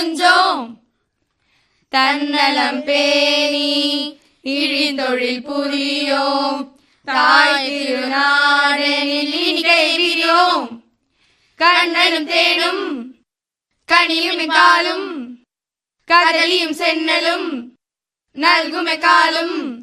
கொஞ்சோம் தன்னலம் பேணி இழிந்தொழில் புரியோம் தாய் திருநாடனில் இனிகை விரியோம் கண்ணனும் தேனும் கனியும் காலும் கதலியும் சென்னலும் நல்குமே காலும்